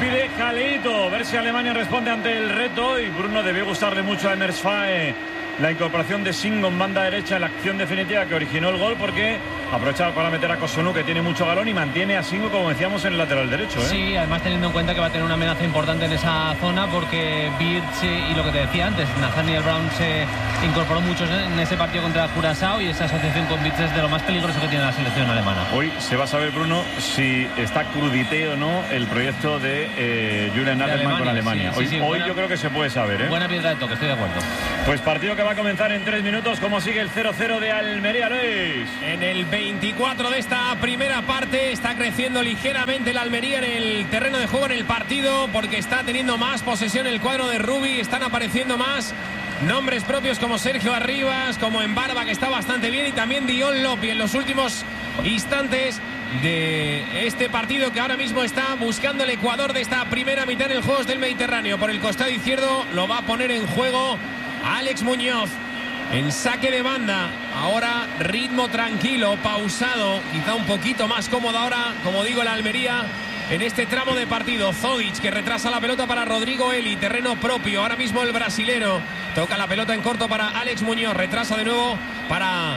pide Jaleito. A ver si Alemania responde ante el reto. Y Bruno, debió gustarle mucho a Emers Fae la incorporación de Singo en banda derecha en la acción definitiva que originó el gol, porque aprovecha para meter a Kosunu, que tiene mucho galón, y mantiene a Singo, como decíamos, en el lateral derecho, ¿eh? Sí, además teniendo en cuenta que va a tener una amenaza importante en esa zona, porque Birch y lo que te decía antes, Nathaniel Brown se incorporó mucho en ese partido contra Curazao, y esa asociación con Birch es de lo más peligroso que tiene la selección alemana. Hoy se va a saber, Bruno, si está crudité o no el proyecto de Julian Nagelsmann con Alemania. Hoy yo creo que se puede saber, ¿eh? Buena piedra de toque, estoy de acuerdo. Pues partido que va a comenzar en 3 minutos. ¿Cómo sigue el 0-0 de Almería, Luis? En el 24 de esta primera parte está creciendo ligeramente el Almería en el terreno de juego, en el partido, porque está teniendo más posesión el cuadro de Rubi. Están apareciendo más nombres propios como Sergio Arribas, como Embarba, que está bastante bien, y también Dion Lopi en los últimos instantes de este partido, que ahora mismo está buscando el Ecuador de esta primera mitad en el Juegos del Mediterráneo. Por el costado izquierdo lo va a poner en juego Alex Muñoz en saque de banda. Ahora ritmo tranquilo, pausado, quizá un poquito más cómodo ahora, como digo, el Almería en este tramo de partido. Zodic, que retrasa la pelota para Rodrigo Eli, terreno propio. Ahora mismo el brasilero toca la pelota en corto para Alex Muñoz, retrasa de nuevo para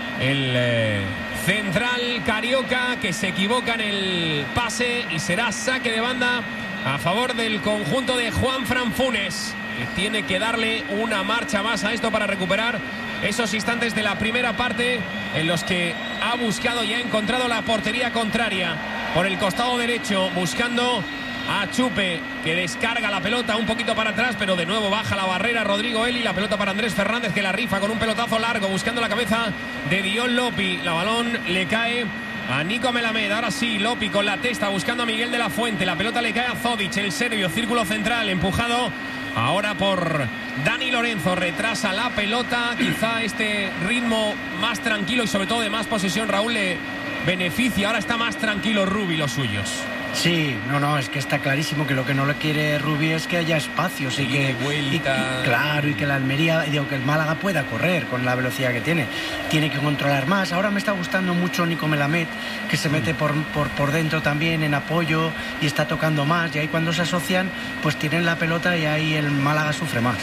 el central carioca, que se equivoca en el pase, y será saque de banda a favor del conjunto de Juanfran Funes, que tiene que darle una marcha más a esto para recuperar esos instantes de la primera parte en los que ha buscado y ha encontrado la portería contraria por el costado derecho, buscando a Chupe, que descarga la pelota un poquito para atrás, pero de nuevo baja la barrera Rodrigo Eli. La pelota para Andrés Fernández, que la rifa con un pelotazo largo, buscando la cabeza de Dion Lopi. La balón le cae a Nico Melamed. Ahora sí, Lopi con la testa buscando a Miguel de la Fuente. La pelota le cae a Zodic, el serbio, círculo central, empujado ahora por Dani Lorenzo. Retrasa la pelota. Quizá este ritmo más tranquilo y sobre todo de más posesión, Raúl, le beneficia. Ahora está más tranquilo Rubi, los suyos. Sí, es que está clarísimo que lo que no le quiere Rubi es que haya espacios y que vuelta. Claro, y que la Almería, que el Málaga pueda correr con la velocidad que tiene. Tiene que controlar más. Ahora me está gustando mucho Nico Melamed, que se mete por dentro también en apoyo y está tocando más, y ahí cuando se asocian pues tienen la pelota y ahí el Málaga sufre más.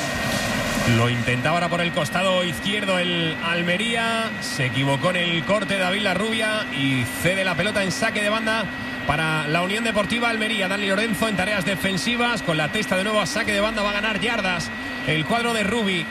Lo intentaba ahora por el costado izquierdo el Almería, se equivocó en el corte David Larrubia y cede la pelota en saque de banda para la Unión Deportiva Almería. Dani Lorenzo en tareas defensivas, con la testa de nuevo a saque de banda, va a ganar yardas el cuadro de Rubi.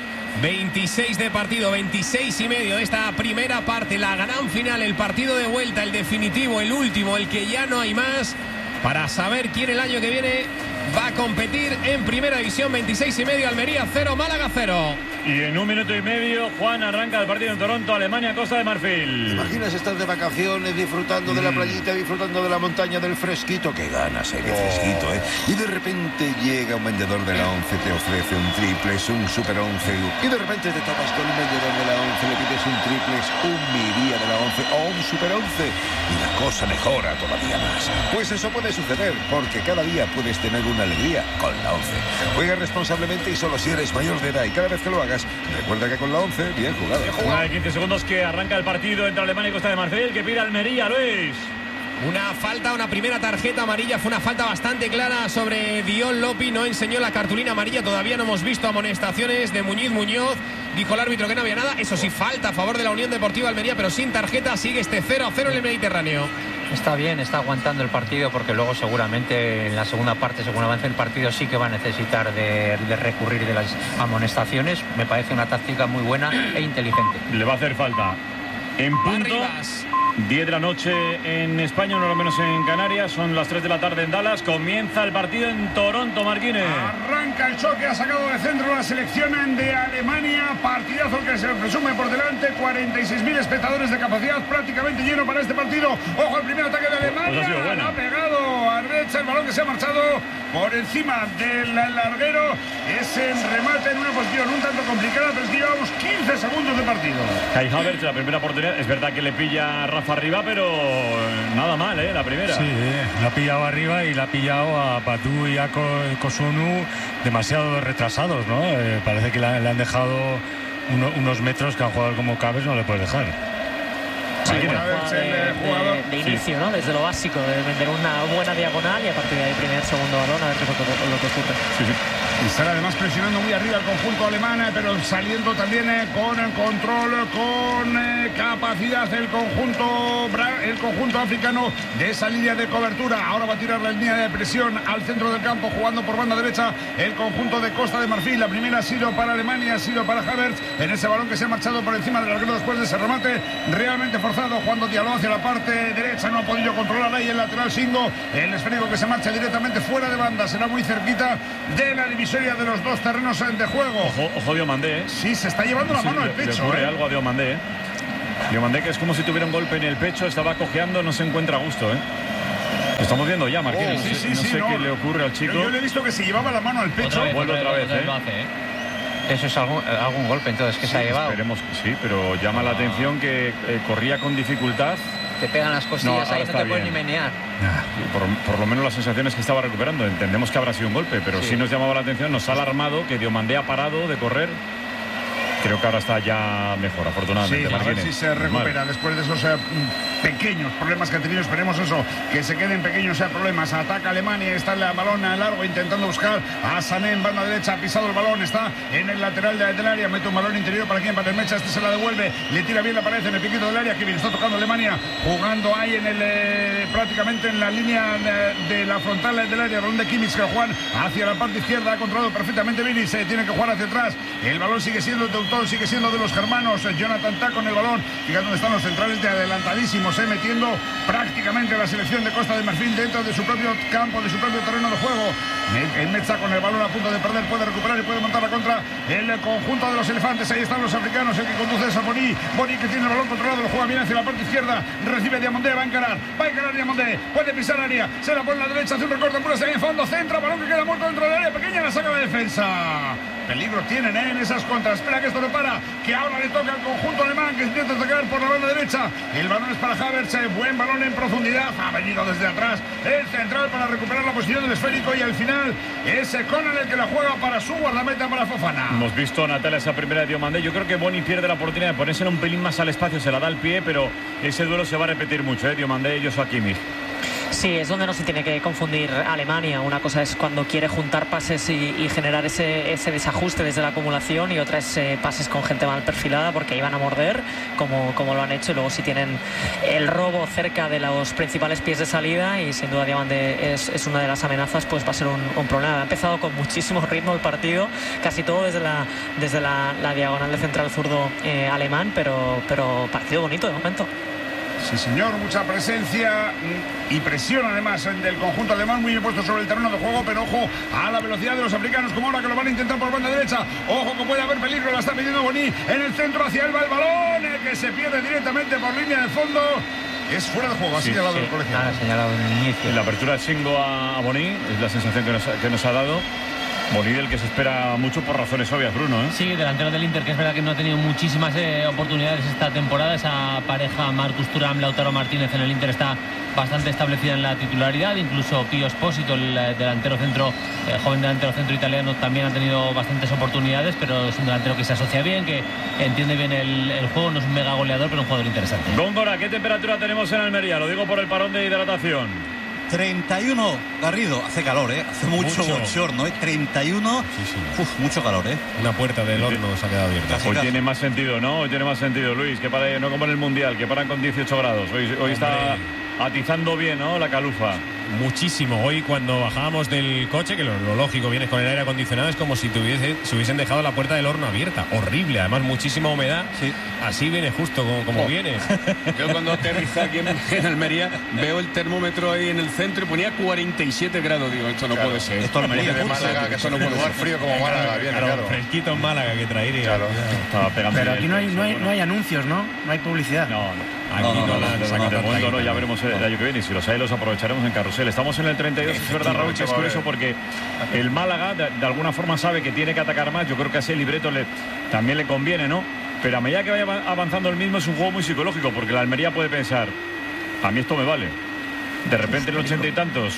26 de partido, 26 y medio de esta primera parte, la gran final, el partido de vuelta, el definitivo, el último, el que ya no hay más, para saber quién el año que viene va a competir en primera división. 26 y medio, Almería 0, Málaga 0. Y en 1 minuto y medio, Juan, arranca el partido en Toronto, Alemania, Costa de Marfil. ¿Te imaginas estar de vacaciones, disfrutando de la playita, disfrutando de la montaña, del fresquito? ¡Qué ganas hay de fresquito, eh! Y de repente llega un vendedor de la ONCE, te ofrece un triples, un super 11. Y de repente te topas con un vendedor de la ONCE, le pides un triples, un miría de la ONCE o un super 11. Y la cosa mejora todavía más. Pues eso puede suceder, porque cada día puedes tener una alegría con la ONCE. Juega responsablemente y solo si eres mayor de edad, y cada vez que lo hagas, recuerda que con la ONCE, bien jugado. Una de 15 segundos que arranca el partido entre Alemania y Costa de Marfil, que pide Almería, Luis. Una falta, una primera tarjeta amarilla, fue una falta bastante clara sobre Dion Lopi, no enseñó la cartulina amarilla, todavía no hemos visto amonestaciones de Muñoz, dijo el árbitro que no había nada. Eso sí, falta a favor de la Unión Deportiva Almería, pero sin tarjeta. Sigue este 0-0 en el Mediterráneo. Está bien, está aguantando el partido, porque luego seguramente en la segunda parte, según avance el partido, sí que va a necesitar de recurrir de las amonestaciones. Me parece una táctica muy buena e inteligente. Le va a hacer falta. En punto, Arribas. 10 de la noche en España, uno lo menos en Canarias, son las 3 de la tarde en Dallas. Comienza el partido en Toronto, Marquines. Arranca el choque, ha sacado de centro la selección de Alemania. Partidazo que se resume por delante, 46.000 espectadores de capacidad, prácticamente lleno para este partido. Ojo, el primer ataque de Alemania, Pues ha sido bueno. ha pegado a derecha, el balón que se ha marchado por encima del larguero. Es el remate en una posición un tanto complicada, pero es que llevamos 15 segundos de partido. Kai Havertz, la primera oportunidad, es verdad que le pilla a Rafa arriba, pero nada mal, la primera. Sí, la ha pillado arriba y la ha pillado a Badu y a Kosunu demasiado retrasados, ¿no? Parece que le han dejado unos metros que a un jugador como Cabes no le puedes dejar. Sí, Martínez. una jugada de inicio, ¿no? Desde lo básico, de vender una buena diagonal y a partir de ahí primer, segundo balón, a ver qué es lo que ocurre. Sí, sí. Y sale además presionando muy arriba el conjunto alemán, pero saliendo también con control, con capacidad el conjunto africano de esa línea de cobertura. Ahora va a tirar la línea de presión al centro del campo, jugando por banda derecha el conjunto de Costa de Marfil. La primera ha sido para Alemania, ha sido para Havertz en ese balón que se ha marchado por encima del arquero después de ese remate realmente forzado. Cuando Diallo hacia la parte derecha, no ha podido controlar ahí el lateral Singo. El esférico que se marcha directamente fuera de banda, será muy cerquita de la divisoria de los dos terrenos de juego. Ojo Diomandé, ¿eh? Sí, se está llevando la mano al pecho. Le ocurre algo a Diomandé, ¿eh? Diomandé, que es como si tuviera un golpe en el pecho, estaba cojeando, no se encuentra a gusto, ¿eh? Lo estamos viendo ya, Martínez. No sé qué le ocurre al chico. Yo le he visto que se llevaba la mano al pecho. Vuelve otra vez, ¿eh? Lo hace, ¿eh? Eso es algún golpe entonces que se ha llevado. Esperemos que sí, pero llama la atención que corría con dificultad. Te pegan las costillas ahí, no te puedes ni menear. Por lo menos la sensación es que estaba recuperando. Entendemos que habrá sido un golpe, pero sí nos llamaba la atención, nos ha alarmado que Diomandé ha parado de correr. Creo que ahora está ya mejor, afortunadamente. Sí, a ver si se recupera después de esos pequeños problemas que ha tenido. Esperemos eso, que se queden pequeños problemas. Ataca Alemania, está el balón largo intentando buscar a Sané en banda derecha. Ha pisado el balón, está en el lateral del área. Mete un balón interior para quien, para el Mecha. Este se la devuelve, le tira bien la pared en el piquito del área. Que bien está tocando Alemania, jugando ahí en el prácticamente en la línea de la frontal del área. Balón de Kimmich, que Juan hacia la parte izquierda. Ha controlado perfectamente Vini, se tiene que jugar hacia atrás. El balón sigue siendo de sigue siendo de los germanos. Jonathan Tah con el balón. Fíjate dónde están los centrales de adelantadísimos, metiendo prácticamente la selección de Costa de Marfil dentro de su propio campo, de su propio terreno de juego. El Mecha con el balón a punto de perder, puede recuperar y puede montar la contra el conjunto de los elefantes. Ahí están los africanos, el que conduce es a Boni, que tiene el balón controlado, lo juega bien hacia la parte izquierda, recibe Diomandé, va a encarar Diomandé, puede pisar área, se la pone a la derecha, hace un recorte puro, se en fondo, centra, balón que queda muerto dentro del área pequeña, la saca la defensa. Peligro tienen en esas contras. Espera que esto no para, que ahora le toca al conjunto alemán, que intenta atacar por la banda derecha. El balón es para Havertz, buen balón en profundidad, ha venido desde atrás el central para recuperar la posición del esférico, y al final es Conan el que la juega para su guardameta, para Fofana. Hemos visto, Natalia, esa primera de Diomandé. Yo creo que Boni pierde la oportunidad de ponerse un pelín más al espacio, se la da al pie, pero ese duelo se va a repetir mucho, Diomandé y Joshua Kimmich. Sí, es donde no se tiene que confundir Alemania. Una cosa es cuando quiere juntar pases y generar ese desajuste desde la acumulación, y otra es pases con gente mal perfilada, porque iban a morder como lo han hecho, y luego si tienen el robo cerca de los principales pies de salida, y sin duda Diomandé es una de las amenazas, pues va a ser un problema. Ha empezado con muchísimo ritmo el partido, casi todo desde la diagonal de central zurdo alemán, pero partido bonito de momento. Sí, señor, mucha presencia y presión además del conjunto alemán, muy bien puesto sobre el terreno de juego, pero ojo a la velocidad de los africanos, como ahora que lo van a intentar por banda derecha. Ojo que puede haber peligro, la está pidiendo Boni en el centro, hacia él va el balón, que se pierde directamente por línea de fondo. Es fuera de juego, ha señalado el colegiado. Ha señalado en el inicio. En la apertura de Singo a Boni, es la sensación que nos ha dado. Boni, del que se espera mucho por razones obvias, Bruno, ¿eh? Sí, delantero del Inter, que es verdad que no ha tenido muchísimas oportunidades esta temporada. Esa pareja Marcus Thuram, Lautaro Martínez en el Inter está bastante establecida en la titularidad. Incluso Pio Esposito, el delantero centro, joven delantero centro italiano, también ha tenido bastantes oportunidades, pero es un delantero que se asocia bien, que entiende bien el juego. No es un mega goleador, pero un jugador interesante. Góngora, ¿qué temperatura tenemos en Almería? Lo digo por el parón de hidratación. 31, Garrido. Hace calor, hace mucho bochorno, 31. Sí. Uf, mucho calor, Una puerta del horno se ha quedado abierta. Hoy tiene más sentido, ¿no? Hoy tiene más sentido, Luis, que para, no como en el Mundial, que paran con 18 grados. Hoy está atizando bien, ¿no? La calufa. Muchísimo. Hoy cuando bajábamos del coche, que lo lógico, vienes con el aire acondicionado, es como si se hubiesen dejado la puerta del horno abierta. Horrible, además muchísima humedad. Sí. Así viene justo como vienes. Yo cuando aterricé aquí en Almería veo el termómetro ahí en el centro y ponía 47 grados. Digo, esto no puede ser. Esto Almería de Málaga, que esto no puede ser. Frío como Málaga, viene, claro. Fresquito en Málaga que traería. Claro. Estaba pegando. Pero aquí no hay anuncios, ¿no? No hay publicidad. No. Aquí de momento no, ya veremos el año que viene, y si los hay los aprovecharemos en Carrusel. Estamos en el 32, es verdad, Raúl, que es curioso porque el Málaga de alguna forma sabe que tiene que atacar más. Yo creo que así el libreto también le conviene, ¿no? Pero a medida que vaya avanzando el mismo, es un juego muy psicológico, porque la Almería puede pensar, a mí esto me vale. De repente en el 80 y tantos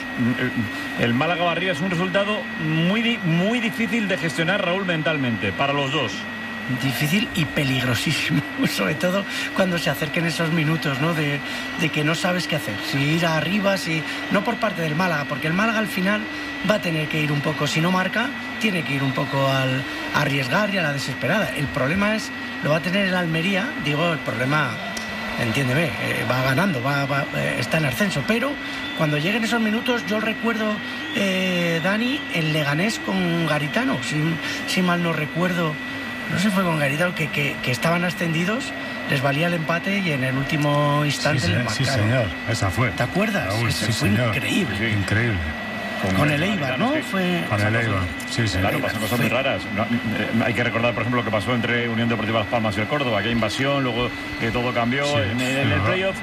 el Málaga Barría es un resultado muy difícil de gestionar, Raúl, mentalmente, para los dos. difícil y peligrosísimo, sobre todo cuando se acerquen esos minutos, ¿no? De que no sabes qué hacer, si ir arriba, si no por parte del Málaga, porque el Málaga al final va a tener que ir un poco, si no marca, tiene que ir un poco a arriesgar y a la desesperada. El problema lo va a tener el Almería, el problema, entiéndeme, va ganando, está en ascenso, pero cuando lleguen esos minutos, yo recuerdo, Dani, el Leganés con Garitano, si mal no recuerdo, no sé, fue con Garitano, que estaban ascendidos, les valía el empate y en el último instante les marcaron. Sí, señor, esa fue. ¿Te acuerdas? Sí, fue señor. Increíble. Sí, increíble. Con el Eibar, ¿no? Con el Eibar, sí. Claro, pasan cosas muy raras. Hay que recordar, por ejemplo, lo que pasó entre Unión Deportiva Las Palmas y el Córdoba, aquella invasión, luego que todo cambió. En el playoff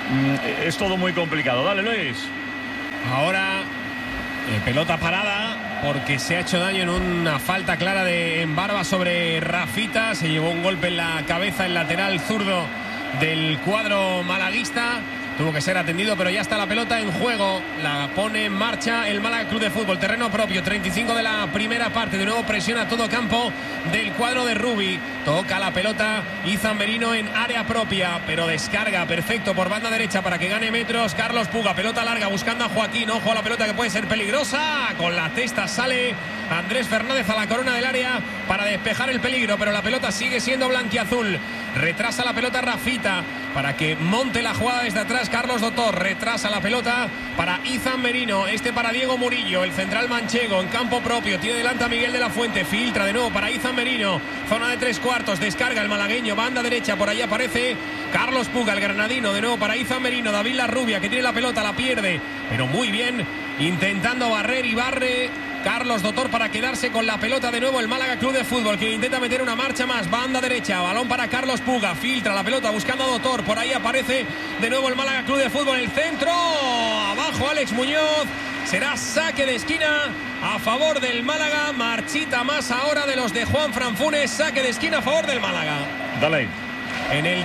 es todo muy complicado. Dale, Luis. Ahora, pelota parada, porque se ha hecho daño en una falta clara en Barba sobre Rafita. Se llevó un golpe en la cabeza el lateral zurdo del cuadro malaguista. Tuvo que ser atendido, pero ya está la pelota en juego. La pone en marcha el Málaga Club de Fútbol. Terreno propio, 35 de la primera parte. De nuevo presiona todo campo del cuadro de Rubi. Toca la pelota Izan Merino en área propia, pero descarga perfecto por banda derecha para que gane metros. Carlos Puga, pelota larga buscando a Joaquín. Ojo a la pelota que puede ser peligrosa. Con la testa sale Andrés Fernández a la corona del área para despejar el peligro, pero la pelota sigue siendo blanquiazul. Retrasa la pelota Rafita para que monte la jugada desde atrás. Carlos Dotor retrasa la pelota para Izan Merino, para Diego Murillo, el central manchego en campo propio, tiene delante a Miguel de la Fuente, filtra de nuevo para Izan Merino, zona de 3/4, descarga el malagueño, banda derecha, por ahí aparece Carlos Puga, el granadino, de nuevo para Izan Merino, David Larrubia que tiene la pelota, la pierde, pero muy bien, intentando barrer y barre Carlos Dotor para quedarse con la pelota de nuevo el Málaga Club de Fútbol, que intenta meter una marcha más, banda derecha, balón para Carlos Puga, filtra la pelota buscando a Dotor, por ahí aparece de nuevo el Málaga Club de Fútbol, el centro, abajo Alex Muñoz, será saque de esquina a favor del Málaga, marchita más ahora de los de Juan Franfunes, saque de esquina a favor del Málaga. Dale. En el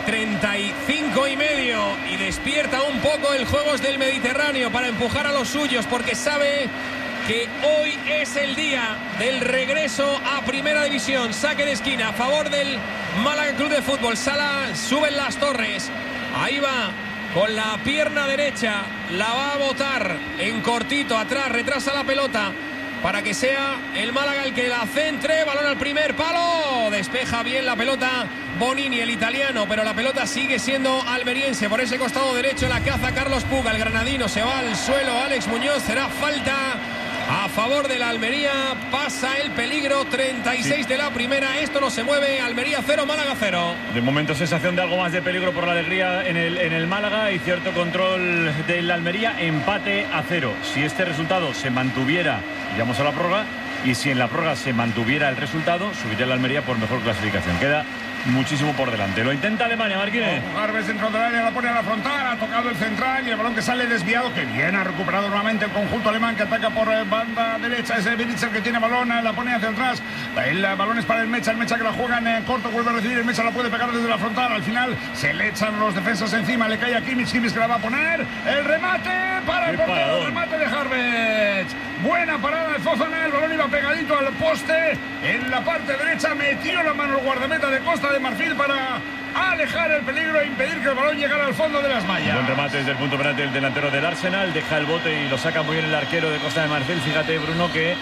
35,5 y despierta un poco el Juegos del Mediterráneo para empujar a los suyos, porque sabe que hoy es el día del regreso a Primera División. Saque de esquina a favor del Málaga Club de Fútbol. Sala, suben las torres. Ahí va con la pierna derecha. La va a botar en cortito atrás. Retrasa la pelota para que sea el Málaga el que la centre. Balón al primer palo. Despeja bien la pelota Bonini, el italiano, pero la pelota sigue siendo almeriense. Por ese costado derecho la caza Carlos Puga. El granadino se va al suelo. Alex Muñoz, será falta a favor de la Almería, pasa el peligro, 36 de la primera, esto no se mueve, Almería 0, Málaga 0. De momento sensación de algo más de peligro por la alegría en el Málaga y cierto control de la Almería, empate a 0. Si este resultado se mantuviera, llegamos a la prórroga, y si en la prórroga se mantuviera el resultado, subiría la Almería por mejor clasificación. Queda muchísimo por delante. Lo intenta Alemania, Marquines. Garbes dentro del área, la pone a la frontal, ha tocado el central y el balón que sale desviado, que bien ha recuperado nuevamente el conjunto alemán, que ataca por banda derecha, ese Biritzer que tiene balón, la pone hacia atrás, el balón es para el Mecha que la juega en corto, vuelve a recibir, el Mecha la puede pegar desde la frontal, al final se le echan los defensas encima, le cae a Kimmich que la va a poner, el remate para el portero, el remate de Garbes, buena parada de Fofana, el balón iba pegadito al poste, en la parte derecha metió la mano el guardameta de Costa de Marfil para alejar el peligro e impedir que el balón llegara al fondo de las mallas. Buen remate desde el punto penalti del delantero del Arsenal, deja el bote y lo saca muy bien el arquero de Costa de Marfil. Fíjate, Bruno, que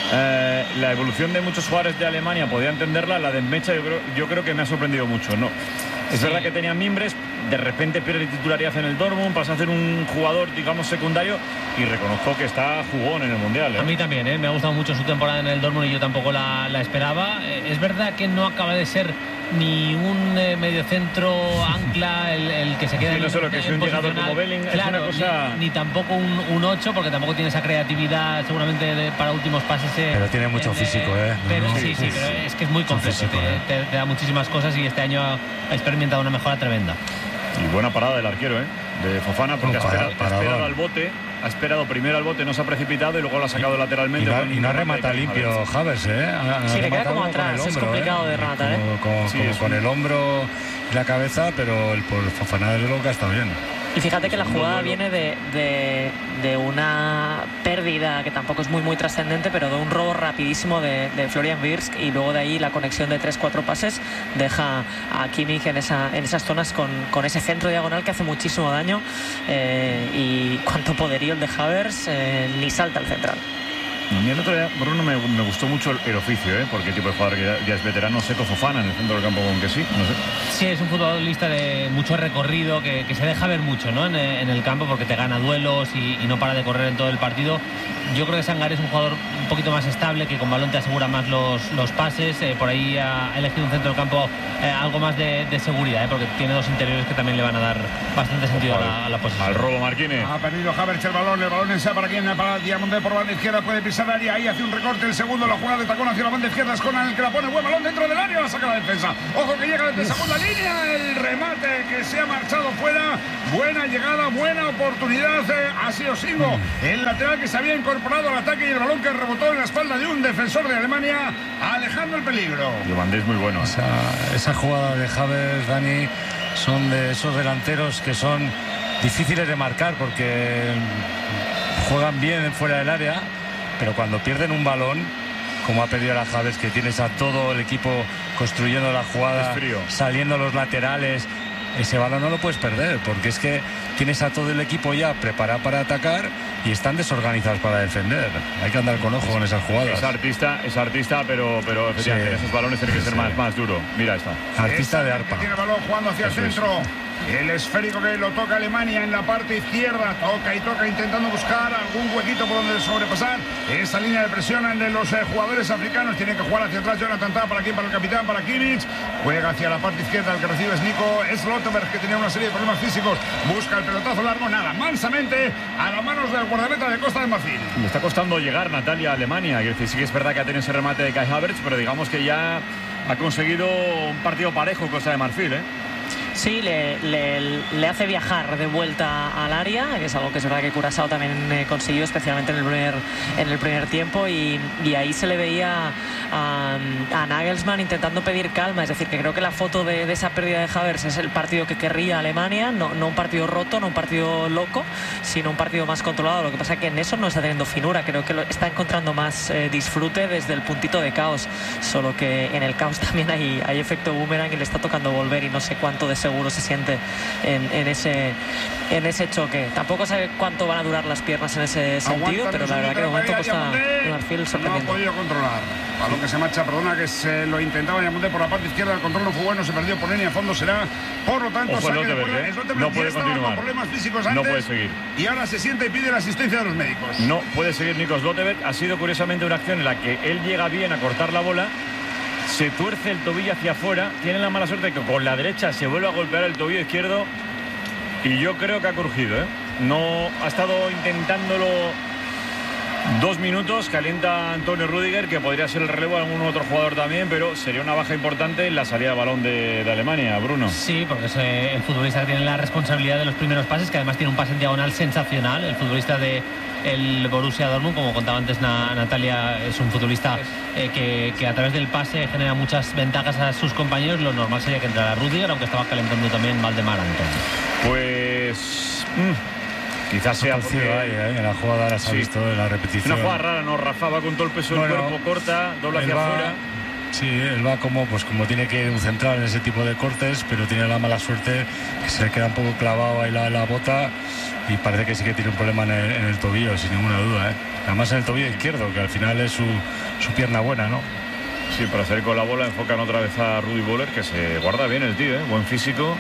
la evolución de muchos jugadores de Alemania podía entenderla, la de Mecha yo creo que me ha sorprendido mucho, ¿no? Es verdad que tenía mimbres, de repente pierde titularidad en el Dortmund, pasa a ser un jugador, digamos, secundario, y reconozco que está jugón en el Mundial. A mí también, me ha gustado mucho su temporada en el Dortmund y yo tampoco la esperaba. Es verdad que no acaba de ser ni un mediocentro ancla el que se queda no solo que es un llegador como Belling, claro, es una cosa... ni tampoco un 8, porque tampoco tiene esa creatividad seguramente para últimos pases. Pero tiene mucho físico, pero sí, pero es que es muy completo, físico, te da muchísimas cosas y este año ha experimentado una mejora tremenda. Y buena parada del arquero, de Fofana, porque ha esperado al bote, ha esperado primero al bote, no se ha precipitado y luego lo ha sacado lateralmente. Y no remata limpio Havertz, Sí, le queda como atrás, hombro, es complicado de rematar, con el hombro y la cabeza, pero el Fofana desde luego que está bien. Y fíjate que la jugada viene de una pérdida pérdida que tampoco es muy trascendente, pero de un robo rapidísimo de Florian Wirtz, y luego de ahí la conexión de 3-4 pases deja a Kimmich en esas zonas con ese centro diagonal que hace muchísimo daño, y cuánto poderío el de Havertz, ni salta al central. A mí el otro día, Bruno, me gustó mucho el oficio, porque el tipo de jugador que ya es veterano, Seco Fofana en el centro del campo, con que sí, no sé. Sí, es un futbolista de mucho recorrido, que se deja ver mucho, ¿no? en el campo, porque te gana duelos y no para de correr en todo el partido. Yo creo que Sangaré es un jugador un poquito más estable, que con balón te asegura más los pases. Por ahí ha elegido un centro del campo algo más de seguridad, porque tiene dos interiores que también le van a dar bastante sentido a la posición. Al robo, Marquinhos. Ha perdido Havertz el balón es para quién, para Diamondé por banda izquierda, puede pisar área, ahí hace un recorte, el segundo, la jugada de tacón hacia la banda izquierda, es Conan el que la pone, buen balón dentro del área, la saca la defensa. Ojo que llega desde segunda línea, el remate que se ha marchado fuera, buena llegada, buena oportunidad, ha sido Singo, el lateral que se había incorporado al ataque, y el balón que rebotó en la espalda de un defensor de Alemania, alejando el peligro. Diamondé es muy bueno. Esa jugada de Havertz, Dani, son de esos delanteros que son difíciles de marcar, porque juegan bien fuera del área, pero cuando pierden un balón, como ha perdido la Havertz, que tienes a todo el equipo construyendo la jugada, saliendo los laterales, ese balón no lo puedes perder, porque es que tienes a todo el equipo ya preparado para atacar y están desorganizados para defender. Hay que andar con ojo con esas jugadas. Es artista, pero efectivamente esos balones tienen que ser más duro. Mira esta. Artista de arpa. Tiene el balón jugando hacia el centro. El esférico que lo toca Alemania en la parte izquierda, toca intentando buscar algún huequito por donde sobrepasar esa línea de presión de los jugadores africanos. Tiene que jugar hacia atrás Jonathan Tah, para el capitán, para Kimmich. Juega hacia la parte izquierda, el que recibe es Nico Slotterberg, que tenía una serie de problemas físicos. Busca el pelotazo largo, nada, mansamente a las manos del guardameta de Costa de Marfil. Le está costando llegar, Natalia, a Alemania. Quiero decir, sí que es verdad que ha tenido ese remate de Kai Havertz, pero digamos que ya ha conseguido un partido parejo Costa de Marfil, Sí, le hace viajar de vuelta al área, que es algo que es verdad que Curaçao también consiguió, especialmente en el primer tiempo, y ahí se le veía a Nagelsmann intentando pedir calma. Es decir, que creo que la foto de esa pérdida de Havertz es el partido que querría Alemania, no un partido roto, no un partido loco, sino un partido más controlado. Lo que pasa es que en eso no está teniendo finura, creo que está encontrando más disfrute desde el puntito de caos, solo que en el caos también hay efecto boomerang y le está tocando volver, y no sé cuánto de seguro se siente en ese choque. Tampoco sabe cuánto van a durar las piernas en ese sentido, pero la verdad que de momento Costa de Marfil sorprendiente. No ha podido controlar. Balón que se marcha, que se lo intentaba Diamondé por la parte izquierda, el control no fue bueno, se perdió por línea a fondo, será por lo tanto saque de fuera. No puede continuar. Con problemas físicos antes, no puede seguir. Y ahora se siente y pide la asistencia de los médicos. No puede seguir Nico Slotterberg. Ha sido curiosamente una acción en la que él llega bien a cortar la bola, se tuerce el tobillo hacia afuera, tiene la mala suerte que con la derecha se vuelve a golpear el tobillo izquierdo, y yo creo que ha crujido, No ha estado intentándolo 2 minutos, calienta Antonio Rüdiger, que podría ser el relevo de algún otro jugador también, pero sería una baja importante en la salida de balón de Alemania, Bruno. Sí, porque es el futbolista que tiene la responsabilidad de los primeros pases, que además tiene un pase en diagonal sensacional. El futbolista de el Borussia Dortmund, como contaba antes Natalia, es un futbolista que a través del pase genera muchas ventajas a sus compañeros. Lo normal sería que entrara Rüdiger, aunque estaba calentando también Valdemar Anton. Pues quizás sea porque en la jugada las ha visto en la repetición. Una jugada rara, ¿no? Rafa va con todo el peso del cuerpo, corta, dobla hacia afuera. Sí, él va como tiene que ir un central en ese tipo de cortes, pero tiene la mala suerte que se le queda un poco clavado ahí la bota, y parece que sí que tiene un problema en el tobillo, sin ninguna duda, Además en el tobillo izquierdo, que al final es su pierna buena, ¿no? Sí, para salir con la bola enfocan otra vez a Rudi Völler, que se guarda bien el tío, buen físico,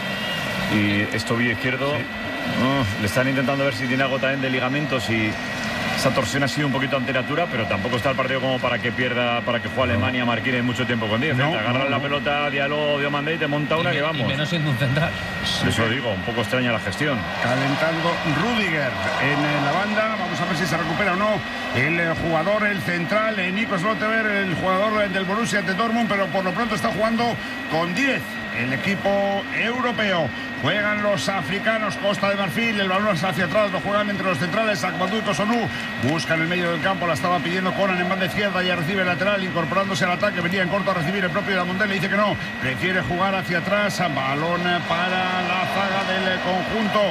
y es tobillo izquierdo. Sí. Le están intentando ver si tiene algo también de ligamentos, y esa torsión ha sido un poquito ante natura, pero tampoco está el partido como para que pierda, para que juegue Alemania Marquinhos mucho tiempo con 10. Te agarran la pelota, diálogo, Diomandé, y te monta una que vamos. Y menos siendo un central. Eso digo, un poco extraña la gestión. Calentando Rüdiger en la banda, vamos a ver si se recupera o no el jugador, el central, Nico Slotterberg, el jugador del Borussia de Dortmund, pero por lo pronto está jugando con 10 el equipo europeo. Juegan los africanos, Costa de Marfil, el balón hacia atrás, lo juegan entre los centrales, Akbadou y Kosunu, buscan el medio del campo, la estaba pidiendo Conan en banda izquierda, ya recibe el lateral, incorporándose al ataque, venía en corto a recibir el propio Diamondé, le dice que no, prefiere jugar hacia atrás, balón para la zaga del conjunto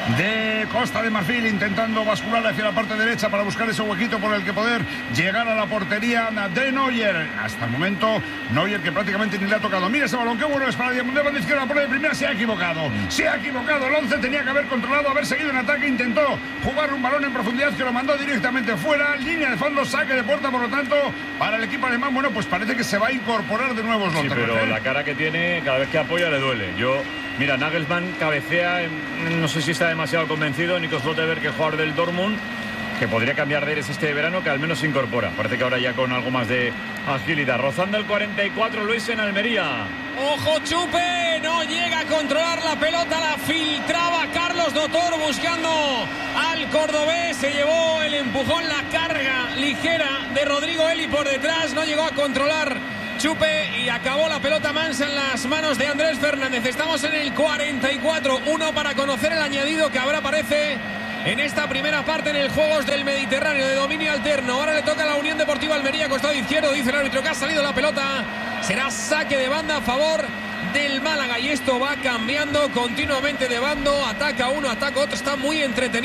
de Costa de Marfil, intentando bascular hacia la parte derecha para buscar ese huequito por el que poder llegar a la portería de Neuer. Hasta el momento, Neuer que prácticamente ni le ha tocado. Mira ese balón, qué bueno es para Diamond de banda izquierda, por de primera, se ha equivocado. El 11 tenía que haber controlado, haber seguido en ataque, intentó jugar un balón en profundidad que lo mandó directamente fuera, línea de fondo, saque de puerta, por lo tanto, para el equipo alemán, bueno, pues parece que se va a incorporar de nuevo Slot. Sí, pero la cara que tiene, cada vez que apoya le duele. Mira, Nagelsmann cabecea, no sé si está demasiado convencido. Nico Slotterberg, que es jugador del Dortmund, que podría cambiar de aires este verano, que al menos se incorpora. Parece que ahora ya con algo más de agilidad. Rozando el 44, Luis, en Almería. ¡Ojo, Chupe! No llega a controlar la pelota, la filtraba Carlos Dotor buscando al cordobés. Se llevó el empujón, la carga ligera de Rodrigo Eli por detrás. No llegó a controlar Chupe y acabó la pelota mansa en las manos de Andrés Fernández. Estamos en el 44, 1 para conocer el añadido que ahora aparece en esta primera parte en el Juegos del Mediterráneo de dominio alterno. Ahora le toca a la Unión Deportiva Almería, costado izquierdo, dice el árbitro que ha salido la pelota. Será saque de banda a favor del Málaga y esto va cambiando continuamente de bando. Ataca uno, ataca otro, está muy entretenido.